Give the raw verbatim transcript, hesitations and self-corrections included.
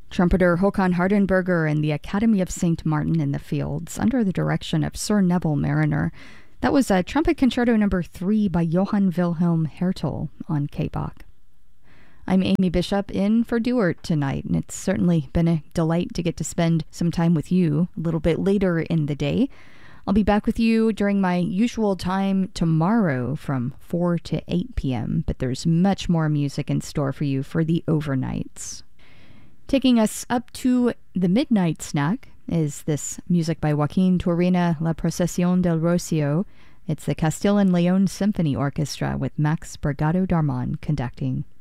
Trumpeter Håkan Hardenberger and the Academy of Saint Martin in the Fields, under the direction of Sir Neville Mariner. That was a Trumpet Concerto number three by Johann Wilhelm Hertel on K-Bach. I'm Amy Bishop in for Duart tonight, and it's certainly been a delight to get to spend some time with you a little bit later in the day. I'll be back with you during my usual time tomorrow from four to eight p.m., but there's much more music in store for you for the overnights. Taking us up to the midnight snack is this music by Joaquin Turina, La Procesión del Rocio. It's the Castile and León Symphony Orchestra with Max Brigado Darman conducting.